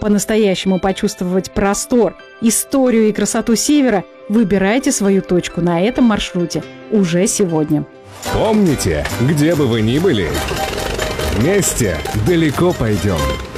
по-настоящему почувствовать простор, историю и красоту Севера, выбирайте свою точку на этом маршруте уже сегодня. Помните, где бы вы ни были, вместе далеко пойдем.